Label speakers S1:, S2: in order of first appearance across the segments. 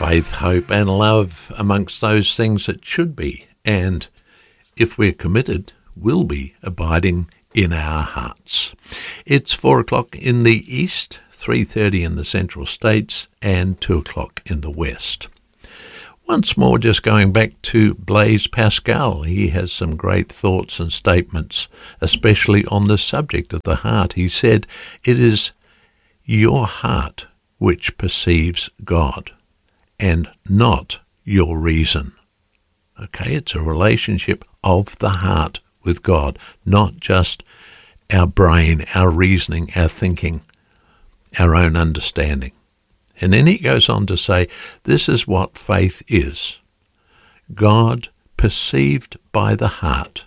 S1: faith, hope and love amongst those things that should be, and if we're committed, will be abiding in our hearts. It's 4 o'clock in the east, 3:30 in the central states, and 2 o'clock in the west. Once more, just going back to Blaise Pascal, he has some great thoughts and statements, especially on the subject of the heart. He said, "It is your heart which perceives God, and not your reason." Okay, it's a relationship of the heart with God, not just our brain, our reasoning, our thinking, our own understanding. And then he goes on to say, this is what faith is. God perceived by the heart,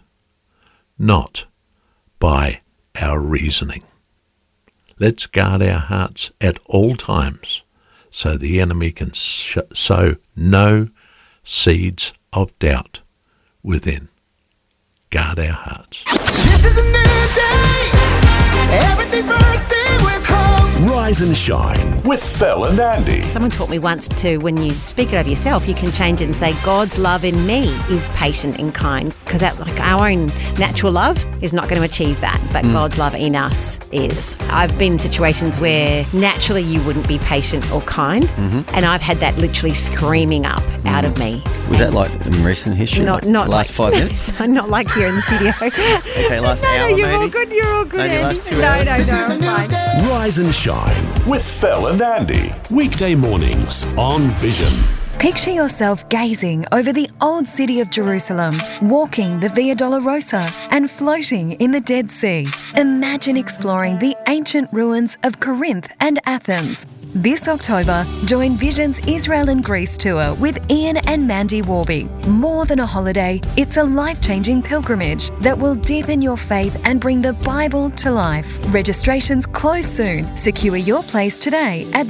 S1: not by our reasoning. Let's guard our hearts at all times so the enemy can sow no seeds of doubt within. Guard our hearts.
S2: This is a new day. Everything bursting with hope.
S3: Rise and shine with Phil and Andy.
S4: Someone taught me once to, when you speak it over yourself, you can change it and say, God's love in me is patient and kind. Because our own natural love is not going to achieve that, but God's love in us is. I've been in situations where naturally you wouldn't be patient or kind, and I've had that literally screaming up out of me.
S5: Was that like in recent history?
S4: Not
S5: last 5 minutes?
S4: Not like here in the studio.
S5: Okay, last hour
S4: you're
S5: maybe?
S4: all good, you're all good.
S5: Maybe
S4: Andy.
S5: last 2 hours?
S2: This is a
S4: I'm
S2: new
S4: fine.
S2: day.
S3: Rise and shine with Phil and Andy. Weekday mornings on Vision.
S6: Picture yourself gazing over the old city of Jerusalem, walking the Via Dolorosa and floating in the Dead Sea. Imagine exploring the ancient ruins of Corinth and Athens. This October, join Vision's Israel and Greece tour with Ian and Mandy Warby. More than a holiday, it's a life-changing pilgrimage that will deepen your faith and bring the Bible to life. Registrations close soon. Secure your place today at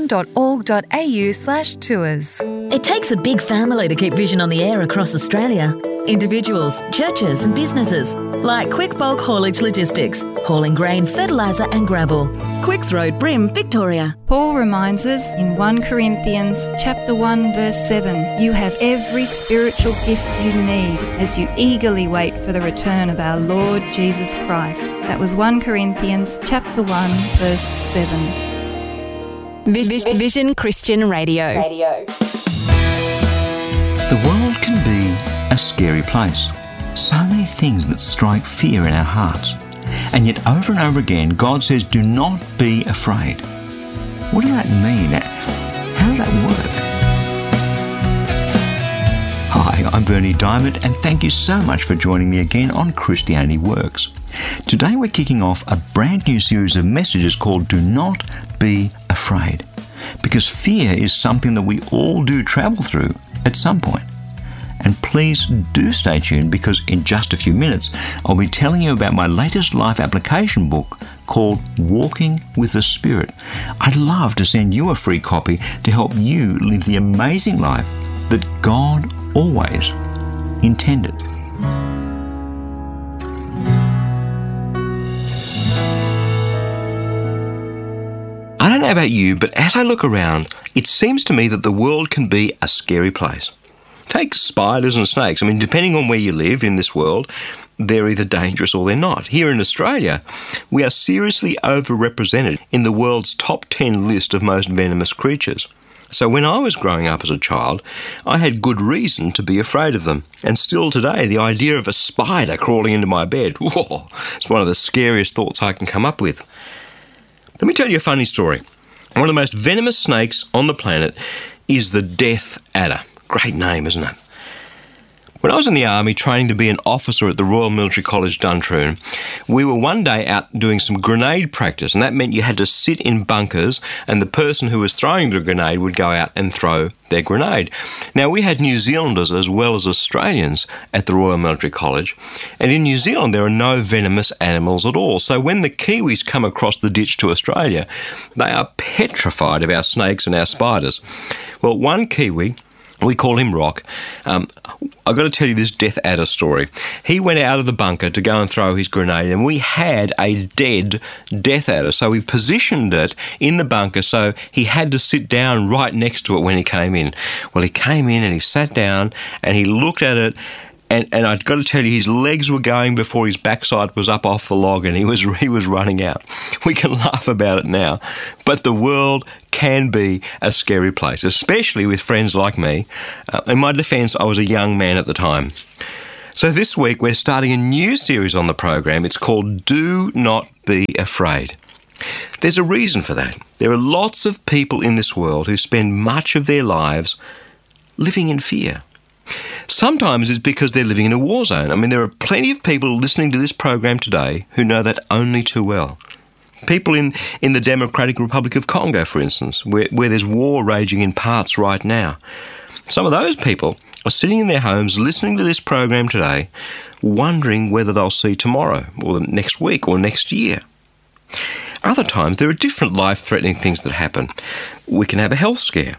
S6: vision.org.au/tours.
S7: It takes a big family to keep Vision on the air across Australia. Individuals, churches and businesses, like Quick Bulk Haulage Logistics, hauling grain, fertiliser and gravel. Quicks Road, Brim, Victoria.
S8: Paul reminds us in 1 Corinthians chapter 1 verse 7, you have every spiritual gift you need as you eagerly wait for the return of our Lord Jesus Christ. That was 1 Corinthians chapter 1 verse 7.
S9: Vision Christian Radio.
S10: The world can be a scary place. So many things that strike fear in our hearts. And yet over and over again, God says, do not be afraid. What does that mean? How does that work? Hi, I'm Bernie Diamond, and thank you so much for joining me again on Christianity Works. Today we're kicking off a brand new series of messages called Do Not Be Afraid. Because fear is something that we all do travel through at some point. And please do stay tuned, because in just a few minutes I'll be telling you about my latest life application book called Walking with the Spirit. I'd love to send you a free copy to help you live the amazing life that God always intended. I don't know about you, but as I look around, it seems to me that the world can be a scary place. Take spiders and snakes. I mean, depending on where you live in this world, they're either dangerous or they're not. Here in Australia, we are seriously overrepresented in the world's top 10 list of most venomous creatures. So when I was growing up as a child, I had good reason to be afraid of them. And still today, the idea of a spider crawling into my bed, whoa, it's one of the scariest thoughts I can come up with. Let me tell you a funny story. One of the most venomous snakes on the planet is the death adder. Great name, isn't it? When I was in the army training to be an officer at the Royal Military College Duntroon, we were one day out doing some grenade practice, and that meant you had to sit in bunkers and the person who was throwing the grenade would go out and throw their grenade. Now, we had New Zealanders as well as Australians at the Royal Military College, and in New Zealand there are no venomous animals at all. So when the Kiwis come across the ditch to Australia, they are petrified of our snakes and our spiders. Well, one Kiwi We call him Rock. I've got to tell you this Death Adder story. He went out of the bunker to go and throw his grenade, and we had a dead Death Adder. So we positioned it in the bunker so he had to sit down right next to it when he came in. Well, he came in and he sat down and he looked at it, and I've got to tell you, his legs were going before his backside was up off the log, and he was running out. We can laugh about it now, but the world can be a scary place, especially with friends like me. In my defence, I was a young man at the time. So this week we're starting a new series on the program. It's called Do Not Be Afraid. There's a reason for that. There are lots of people in this world who spend much of their lives living in fear. Sometimes it's because they're living in a war zone. I mean, there are plenty of people listening to this program today who know that only too well. People in the Democratic Republic of Congo, for instance, where there's war raging in parts right now. Some of those people are sitting in their homes listening to this program today, wondering whether they'll see tomorrow or next week or next year. Other times there are different life-threatening things that happen. We can have a health scare.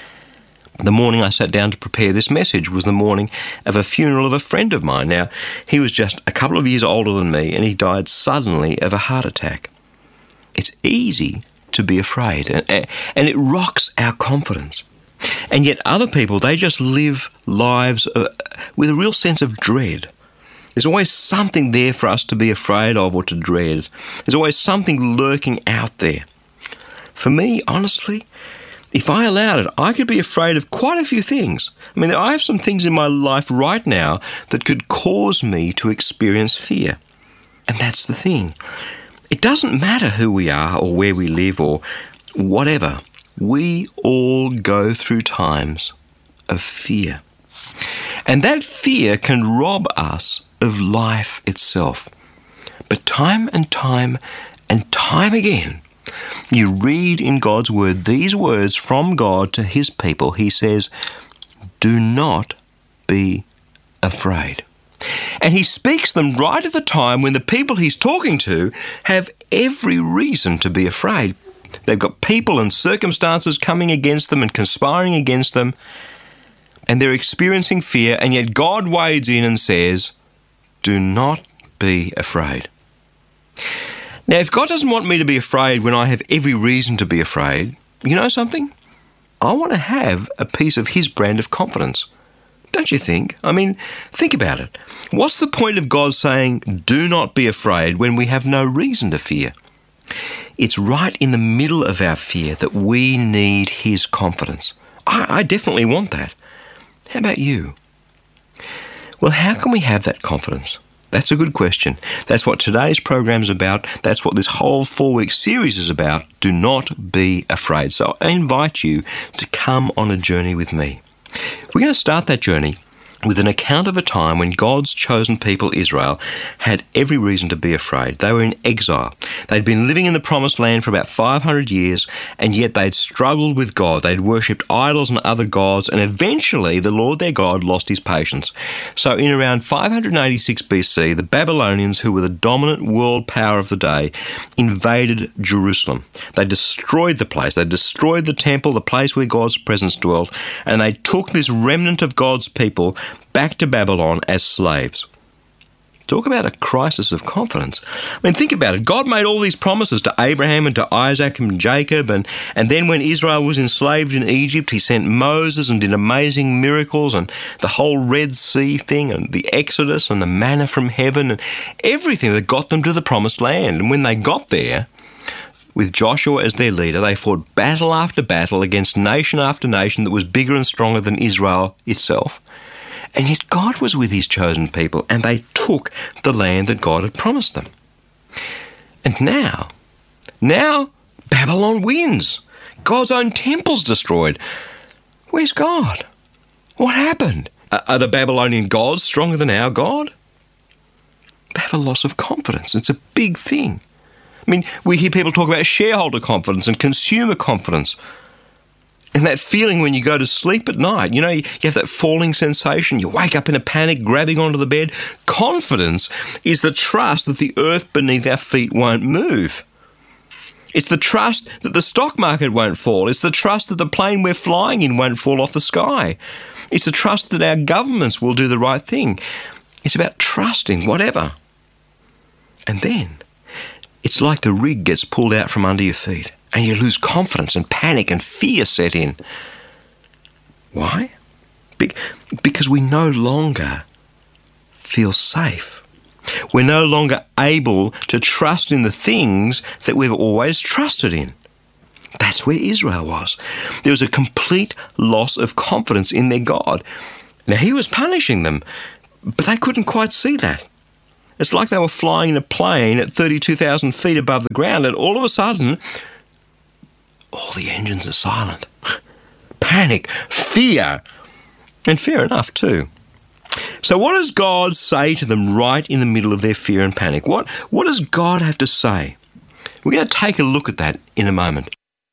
S10: The morning I sat down to prepare this message was the morning of a funeral of a friend of mine. Now, he was just a couple of years older than me, and he died suddenly of a heart attack. It's easy to be afraid, and it rocks our confidence. And yet other people, they just live lives with a real sense of dread. There's always something there for us to be afraid of or to dread. There's always something lurking out there. For me, honestly, if I allowed it, I could be afraid of quite a few things. I mean, I have some things in my life right now that could cause me to experience fear. And that's the thing. It doesn't matter who we are or where we live or whatever. We all go through times of fear. And that fear can rob us of life itself. But time and time and time again, you read in God's Word these words from God to His people. He says, do not be afraid. And He speaks them right at the time when the people He's talking to have every reason to be afraid. They've got people and circumstances coming against them and conspiring against them, and they're experiencing fear, and yet God wades in and says, do not be afraid. Now, if God doesn't want me to be afraid when I have every reason to be afraid, you know something? I want to have a piece of His brand of confidence. Don't you think? I mean, think about it. What's the point of God saying, do not be afraid, when we have no reason to fear? It's right in the middle of our fear that we need His confidence. I definitely want that. How about you? Well, how can we have that confidence? That's a good question. That's what today's program is about. That's what this whole 4-week series is about. Do not be afraid. So I invite you to come on a journey with me. We're going to start that journey with an account of a time when God's chosen people, Israel, had every reason to be afraid. They were in exile. They'd been living in the Promised Land for about 500 years, and yet they'd struggled with God. They'd worshipped idols and other gods, and eventually the Lord their God lost His patience. So in around 586 BC, the Babylonians, who were the dominant world power of the day, invaded Jerusalem. They destroyed the place. They destroyed the temple, the place where God's presence dwelt, and they took this remnant of God's people back to Babylon as slaves. Talk about a crisis of confidence. I mean, think about it. God made all these promises to Abraham and to Isaac and Jacob, and then when Israel was enslaved in Egypt, He sent Moses and did amazing miracles, and the whole Red Sea thing, and the Exodus, and the manna from heaven, and everything that got them to the Promised Land. And when they got there, with Joshua as their leader, they fought battle after battle against nation after nation that was bigger and stronger than Israel itself. And yet God was with His chosen people, and they took the land that God had promised them. And now Babylon wins. God's own temple's destroyed. Where's God? What happened? Are the Babylonian gods stronger than our God? They have a loss of confidence. It's a big thing. I mean, we hear people talk about shareholder confidence and consumer confidence. And that feeling when you go to sleep at night, you know, you have that falling sensation, you wake up in a panic, grabbing onto the bed. Confidence is the trust that the earth beneath our feet won't move. It's the trust that the stock market won't fall. It's the trust that the plane we're flying in won't fall off the sky. It's the trust that our governments will do the right thing. It's about trusting whatever. And then it's like the rig gets pulled out from under your feet and you lose confidence and panic and fear set in. Why? Because we no longer feel safe. We're no longer able to trust in the things that we've always trusted in. That's where Israel was. There was a complete loss of confidence in their God. Now, he was punishing them, but they couldn't quite see that. It's like they were flying in a plane at 32,000 feet above the ground, and all of a sudden, all the engines are silent. Panic, fear, and fair enough too. So what does God say to them right in the middle of their fear and panic? What does God have to say? We're going to take a look at that in a moment.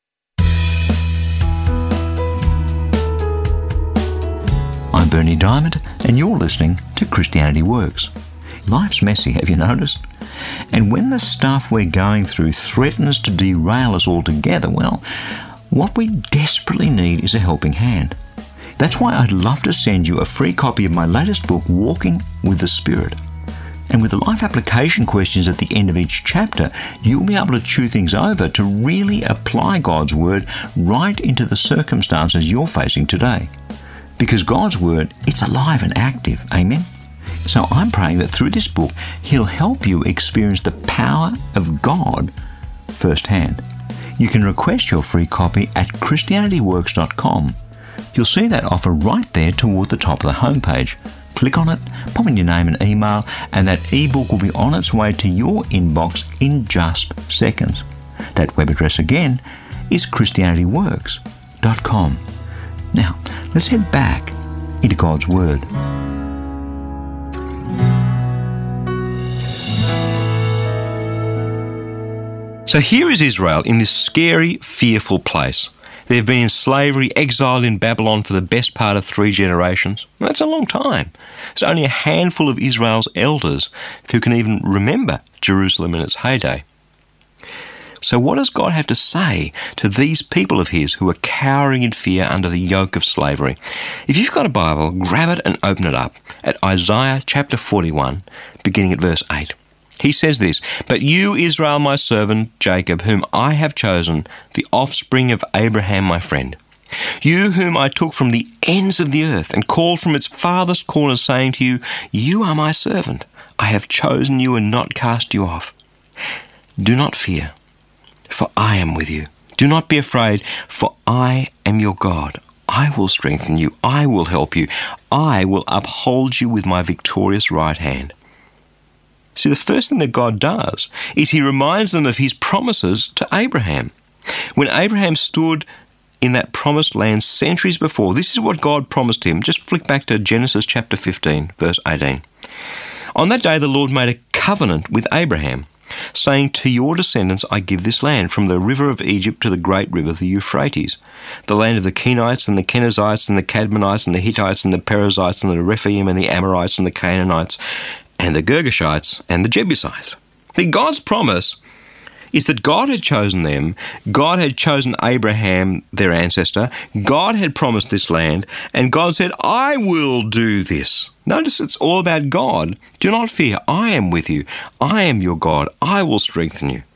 S10: I'm Bernie Diamond, and you're listening to Christianity Works. Life's messy, have you noticed? And when the stuff we're going through threatens to derail us altogether, well, what we desperately need is a helping hand. That's why I'd love to send you a free copy of my latest book, Walking with the Spirit. And with the life application questions at the end of each chapter, you'll be able to chew things over to really apply God's Word right into the circumstances you're facing today. Because God's Word, it's alive and active, amen? So I'm praying that through this book, He'll help you experience the power of God firsthand. You can request your free copy at ChristianityWorks.com. You'll see that offer right there toward the top of the homepage. Click on it, pop in your name and email, and that ebook will be on its way to your inbox in just seconds. That web address again is ChristianityWorks.com. Now, let's head back into God's Word. So here is Israel in this scary, fearful place. They've been in slavery, exiled in Babylon for the best part of 3 generations. That's a long time. There's only a handful of Israel's elders who can even remember Jerusalem in its heyday. So what does God have to say to these people of His who are cowering in fear under the yoke of slavery? If you've got a Bible, grab it and open it up at Isaiah chapter 41, beginning at verse 8. He says this, "But you, Israel, my servant, Jacob, whom I have chosen, the offspring of Abraham, my friend, you whom I took from the ends of the earth and called from its farthest corners, saying to you, you are my servant. I have chosen you and not cast you off. Do not fear, for I am with you. Do not be afraid, for I am your God. I will strengthen you. I will help you. I will uphold you with my victorious right hand." See, the first thing that God does is He reminds them of His promises to Abraham. When Abraham stood in that promised land centuries before, this is what God promised him. Just flick back to Genesis chapter 15, verse 18. "On that day the Lord made a covenant with Abraham, saying, to your descendants I give this land, from the river of Egypt to the great river, the Euphrates, the land of the Kenites and the Kenizzites and the Cadmonites and the Hittites and the Perizzites and the Rephaim and the Amorites and the Canaanites and the Girgashites and the Jebusites." See, God's promise is that God had chosen them, God had chosen Abraham, their ancestor, God had promised this land, and God said, I will do this. Notice it's all about God. Do not fear, I am with you. I am your God. I will strengthen you.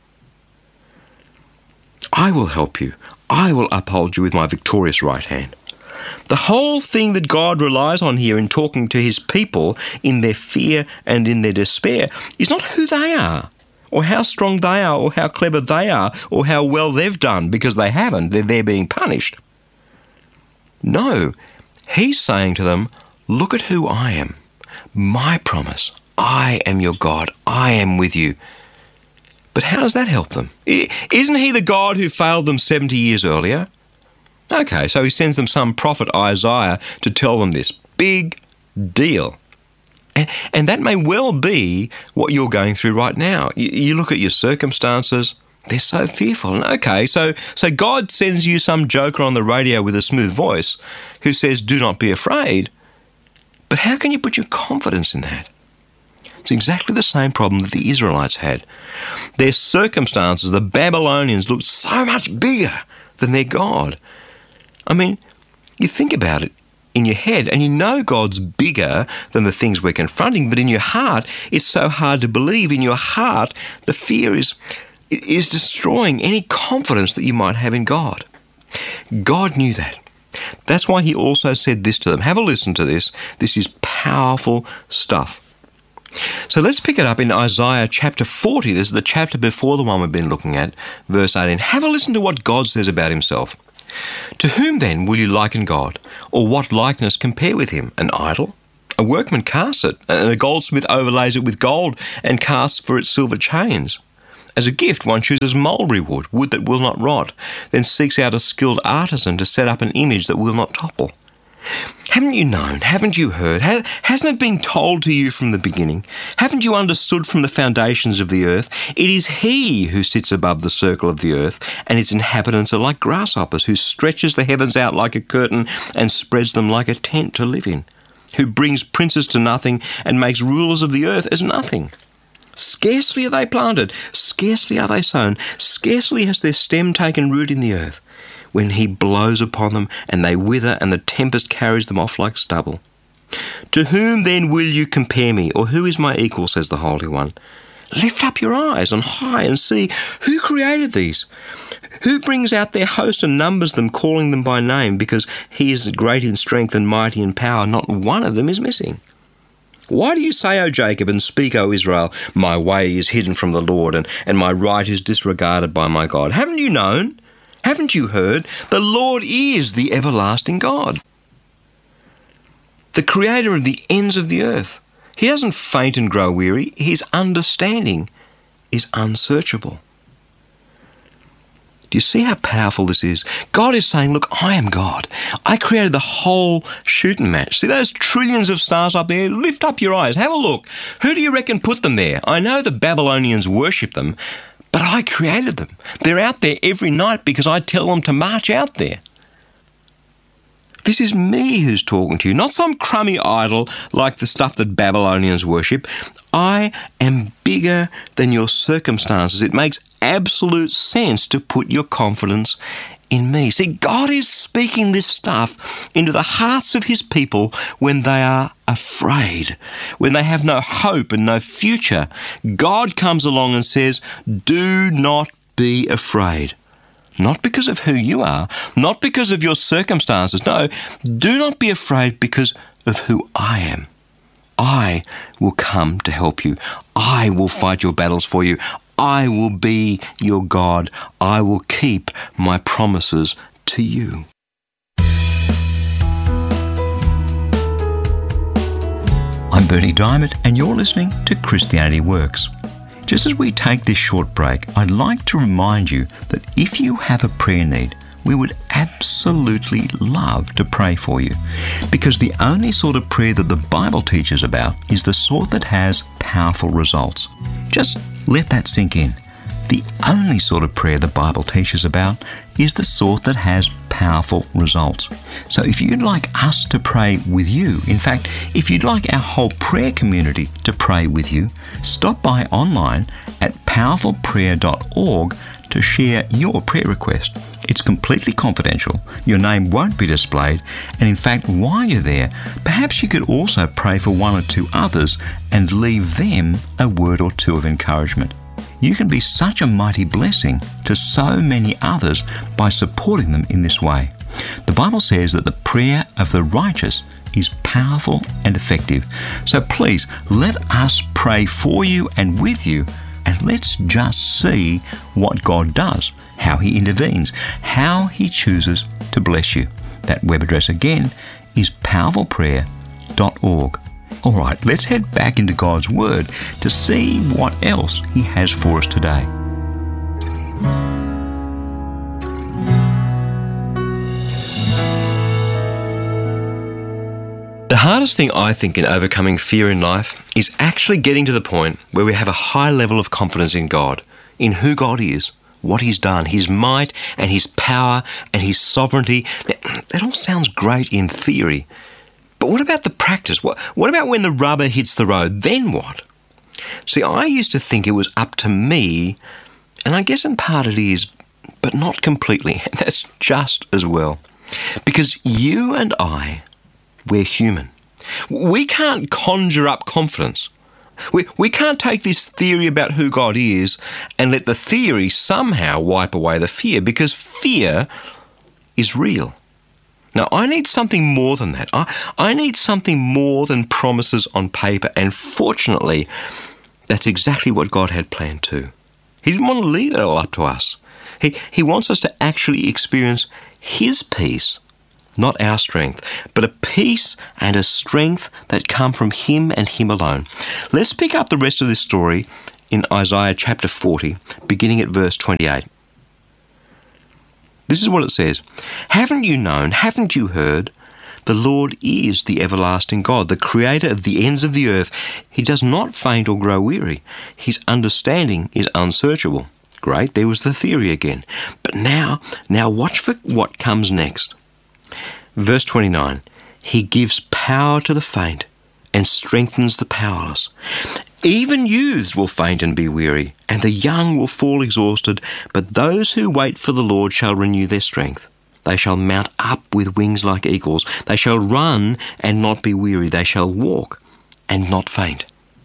S10: I will help you. I will uphold you with my victorious right hand. The whole thing that God relies on here in talking to His people in their fear and in their despair is not who they are, or how strong they are, or how clever they are, or how well they've done, because they haven't. They're being punished. No, He's saying to them, look at who I am. My promise. I am your God. I am with you. But how does that help them? Isn't He the God who failed them 70 years earlier? Okay, so He sends them some prophet Isaiah to tell them this. Big deal. And that may well be what you're going through right now. You look at your circumstances, they're so fearful. And okay, so God sends you some joker on the radio with a smooth voice who says, do not be afraid. But how can you put your confidence in that? It's exactly the same problem that the Israelites had. Their circumstances, the Babylonians, looked so much bigger than their God. I mean, you think about it in your head and you know God's bigger than the things we're confronting, but in your heart, it's so hard to believe. In your heart, the fear is destroying any confidence that you might have in God. God knew that. That's why he also said this to them. Have a listen to this. This is powerful stuff. So let's pick it up in Isaiah chapter 40. This is the chapter before the one we've been looking at, verse 18. Have a listen to what God says about himself. To whom then will you liken God? Or what likeness compare with him? An idol? A workman casts it, and a goldsmith overlays it with gold and casts for it silver chains. As a gift, one chooses mulberry wood that will not rot, then seeks out a skilled artisan to set up an image that will not topple. Haven't you known? Haven't you heard? Hasn't it been told to you from the beginning? Haven't you understood from the foundations of the earth? It is he who sits above the circle of the earth, and its inhabitants are like grasshoppers, who stretches the heavens out like a curtain and spreads them like a tent to live in, who brings princes to nothing and makes rulers of the earth as nothing. Scarcely are they planted, scarcely are they sown, scarcely has their stem taken root in the earth, when he blows upon them and they wither and the tempest carries them off like stubble. To whom then will you compare me, or who is my equal, says the Holy One? Lift up your eyes on high and see who created these. Who brings out their host and numbers them, calling them by name, because he is great in strength and mighty in power, not one of them is missing. Why do you say, O Jacob, and speak, O Israel, my way is hidden from the Lord, and my right is disregarded by my God? Haven't you known? Haven't you heard? The Lord is the everlasting God, the creator of the ends of the earth. He doesn't faint and grow weary. His understanding is unsearchable. Do you see how powerful this is? God is saying, look, I am God. I created the whole shooting match. See those trillions of stars up there? Lift up your eyes. Have a look. Who do you reckon put them there? I know the Babylonians worship them, but I created them. They're out there every night because I tell them to march out there. This is me who's talking to you, not some crummy idol like the stuff that Babylonians worship. I am bigger than your circumstances. It makes absolute sense to put your confidence in me. See, God is speaking this stuff into the hearts of his people when they are afraid, when they have no hope and no future. God comes along and says, do not be afraid. Not because of who you are, not because of your circumstances. No, do not be afraid because of who I am. I will come to help you. I will fight your battles for you. I will be your God. I will keep my promises to you. I'm Bernie Diamond, and you're listening to Christianity Works. Just as we take this short break, I'd like to remind you that if you have a prayer need, we would absolutely love to pray for you, because the only sort of prayer that the Bible teaches about is the sort that has powerful results. Just let that sink in. The only sort of prayer the Bible teaches about is the sort that has powerful results. So if you'd like us to pray with you, in fact, if you'd like our whole prayer community to pray with you, stop by online at powerfulprayer.org to share your prayer request. It's completely confidential. Your name won't be displayed. And in fact, while you're there, perhaps you could also pray for one or two others and leave them a word or two of encouragement. You can be such a mighty blessing to so many others by supporting them in this way. The Bible says that the prayer of the righteous is powerful and effective. So please, let us pray for you and with you, and let's just see what God does, how he intervenes, how he chooses to bless you. That web address again is powerfulprayer.org. All right, let's head back into God's Word to see what else he has for us today. The hardest thing, I think, in overcoming fear in life is actually getting to the point where we have a high level of confidence in God, in who God is, what he's done, his might and his power and his sovereignty. Now, that all sounds great in theory. But what about the practice? What about when the rubber hits the road? Then what? See, I used to think it was up to me, and I guess in part it is, but not completely. And that's just as well. Because you and I, we're human. We can't conjure up confidence. We can't take this theory about who God is and let the theory somehow wipe away the fear, because fear is real. Now, I need something more than that. I need something more than promises on paper, and fortunately, that's exactly what God had planned too. He didn't want to leave it all up to us. He wants us to actually experience His peace, not our strength, but a peace and a strength that come from Him and Him alone. Let's pick up the rest of this story in Isaiah chapter 40, beginning at verse 28. This is what it says. Haven't you known, haven't you heard? The Lord is the everlasting God, the creator of the ends of the earth. He does not faint or grow weary. His understanding is unsearchable. Great, there was the theory again. But now watch for what comes next. Verse 29, He gives power to the faint and strengthens the powerless. Even youths will faint and be weary, and the young will fall exhausted, but those who wait for the Lord shall renew their strength. They shall mount up with wings like eagles. They shall run and not be weary. They shall walk and not faint.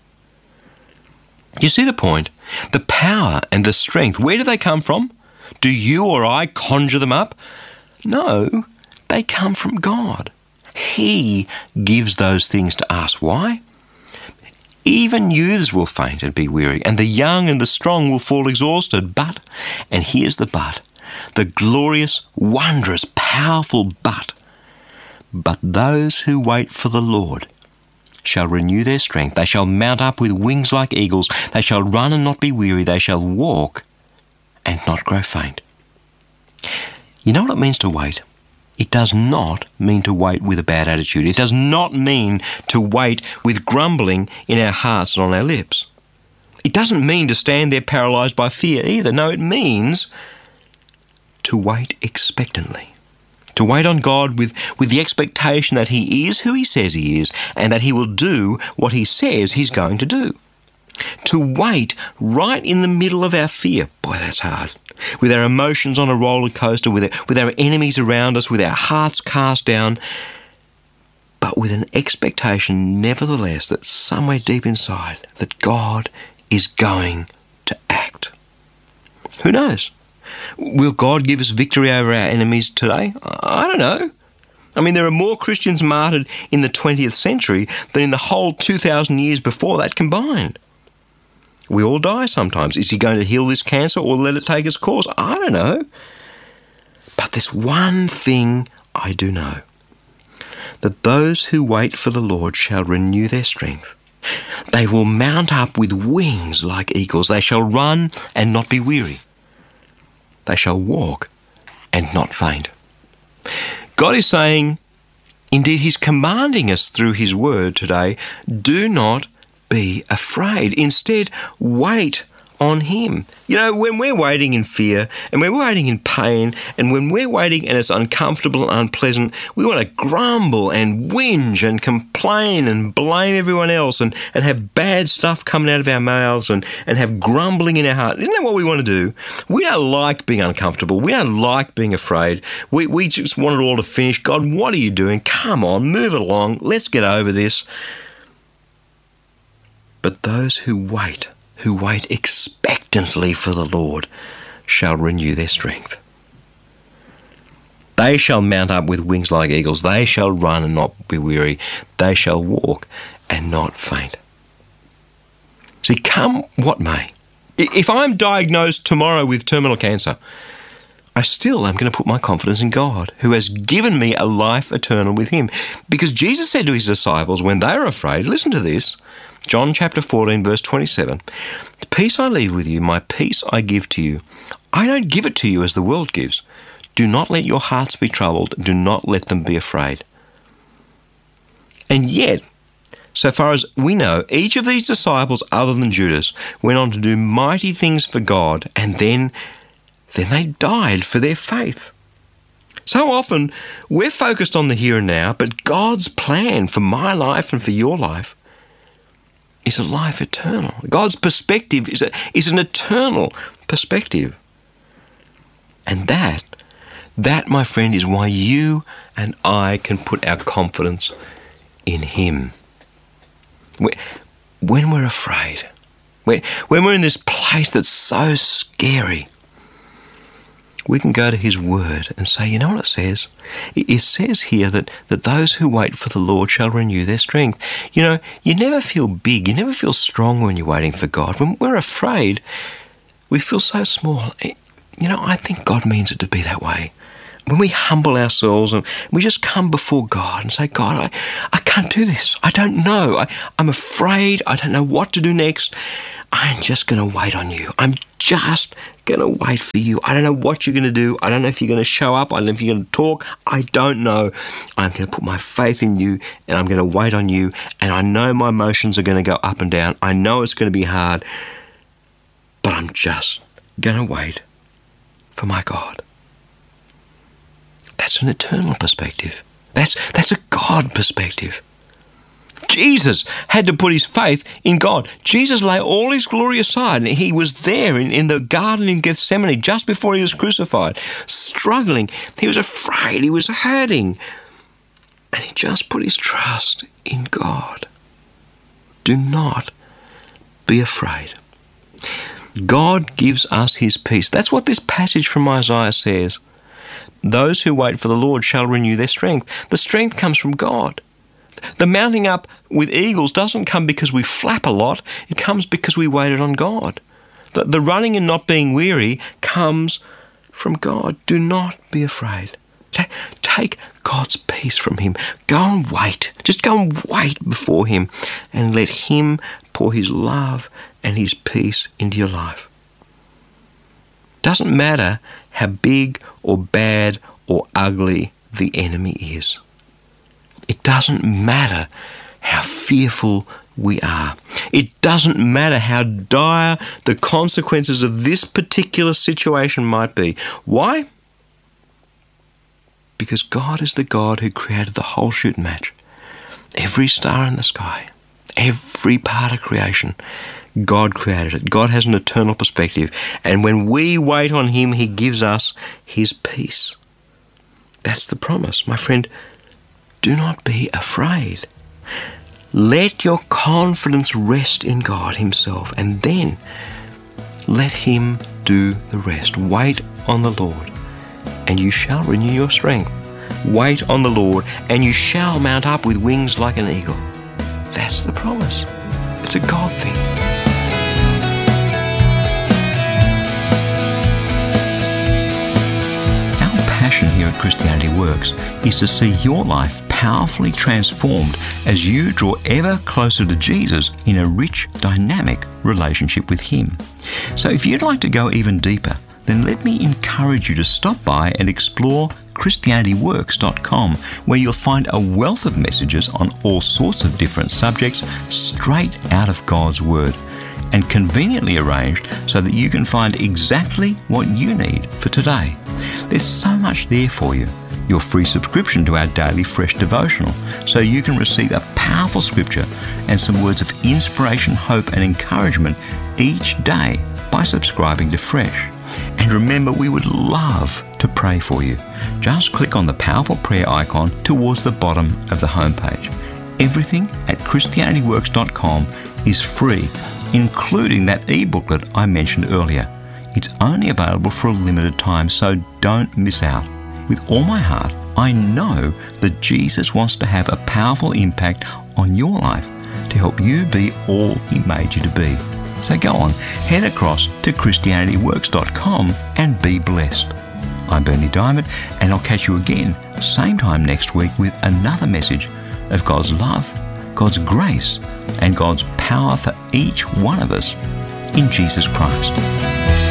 S10: You see the point? The power and the strength, where do they come from? Do you or I conjure them up? No, they come from God. He gives those things to us. Why? Even youths will faint and be weary, and the young and the strong will fall exhausted. But, and here's the but, the glorious, wondrous, powerful but those who wait for the Lord shall renew their strength. They shall mount up with wings like eagles. They shall run and not be weary. They shall walk and not grow faint. You know what it means to wait? It does not mean to wait with a bad attitude. It does not mean to wait with grumbling in our hearts and on our lips. It doesn't mean to stand there paralysed by fear either. No, it means to wait expectantly. To wait on God with the expectation that He is who He says He is, and that He will do what He says He's going to do. To wait right in the middle of our fear. Boy, that's hard. With our emotions on a roller coaster, with our enemies around us, with our hearts cast down, but with an expectation, nevertheless, that somewhere deep inside, that God is going to act. Who knows? Will God give us victory over our enemies today? I don't know. I mean, there are more Christians martyred in the 20th century than in the whole 2,000 years before that combined. We all die sometimes. Is He going to heal this cancer or let it take its course? I don't know. But there's one thing I do know. That those who wait for the Lord shall renew their strength. They will mount up with wings like eagles. They shall run and not be weary. They shall walk and not faint. God is saying, indeed He's commanding us through His word today, do not be afraid. Instead, wait on Him. You know, when we're waiting in fear and when we're waiting in pain and when we're waiting and it's uncomfortable and unpleasant, we want to grumble and whinge and complain and blame everyone else and have bad stuff coming out of our mouths and have grumbling in our heart. Isn't that what we want to do? We don't like being uncomfortable. We don't like being afraid. We just want it all to finish. God, what are you doing? Come on, move it along. Let's get over this. But those who wait expectantly for the Lord, shall renew their strength. They shall mount up with wings like eagles. They shall run and not be weary. They shall walk and not faint. See, come what may. If I'm diagnosed tomorrow with terminal cancer, I still am going to put my confidence in God, who has given me a life eternal with Him. Because Jesus said to His disciples when they were afraid, listen to this, John chapter 14, verse 27, peace I leave with you, my peace I give to you. I don't give it to you as the world gives. Do not let your hearts be troubled. Do not let them be afraid. And yet, so far as we know, each of these disciples, other than Judas, went on to do mighty things for God, and then they died for their faith. So often, we're focused on the here and now, but God's plan for my life and for your life is a life eternal. God's perspective is an eternal perspective. And that, my friend, is why you and I can put our confidence in Him. When we're afraid, when we're in this place that's so scary, we can go to His Word and say, you know what it says? It says here that those who wait for the Lord shall renew their strength. You know, you never feel big, you never feel strong when you're waiting for God. When we're afraid, we feel so small. You know, I think God means it to be that way. When we humble ourselves and we just come before God and say, God, I can't do this. I don't know. I'm afraid. I don't know what to do next. I'm just going to wait on you. I'm just going to wait for you. I don't know what you're going to do. I don't know if you're going to show up. I don't know if you're going to talk. I don't know. I'm going to put my faith in you and I'm going to wait on you. And I know my emotions are going to go up and down. I know it's going to be hard. But I'm just going to wait for my God. That's an eternal perspective. That's a God perspective. Jesus had to put his faith in God. Jesus lay all his glory aside, and he was there in the garden in Gethsemane just before he was crucified, struggling. He was afraid. He was hurting. And he just put his trust in God. Do not be afraid. God gives us his peace. That's what this passage from Isaiah says. Those who wait for the Lord shall renew their strength. The strength comes from God. The mounting up with eagles doesn't come because we flap a lot. It comes because we waited on God. The running and not being weary comes from God. Do not be afraid. Take God's peace from him. Go and wait. Just go and wait before him and let him pour his love and his peace into your life. Doesn't matter how big or bad or ugly the enemy is. It doesn't matter how fearful we are. It doesn't matter how dire the consequences of this particular situation might be. Why? Because God is the God who created the whole shoot and match. Every star in the sky, every part of creation, God created it. God has an eternal perspective. And when we wait on him, he gives us his peace. That's the promise. My friend, do not be afraid. Let your confidence rest in God himself, and then let him do the rest. Wait on the Lord, and you shall renew your strength. Wait on the Lord, and you shall mount up with wings like an eagle. That's the promise. It's a God thing. Passion here at Christianity Works is to see your life powerfully transformed as you draw ever closer to Jesus in a rich, dynamic relationship with him. So if you'd like to go even deeper, then let me encourage you to stop by and explore ChristianityWorks.com, where you'll find a wealth of messages on all sorts of different subjects straight out of God's Word, and conveniently arranged so that you can find exactly what you need for today. There's so much there for you. Your free subscription to our daily Fresh devotional, so you can receive a powerful scripture and some words of inspiration, hope and encouragement each day by subscribing to Fresh. And remember, we would love to pray for you. Just click on the powerful prayer icon towards the bottom of the homepage. Everything at ChristianityWorks.com is free, including that e-booklet I mentioned earlier. It's only available for a limited time, so don't miss out. With all my heart, I know that Jesus wants to have a powerful impact on your life to help you be all he made you to be. So go on, head across to ChristianityWorks.com and be blessed. I'm Bernie Diamond, and I'll catch you again same time next week with another message of God's love, God's grace, and God's power for each one of us in Jesus Christ.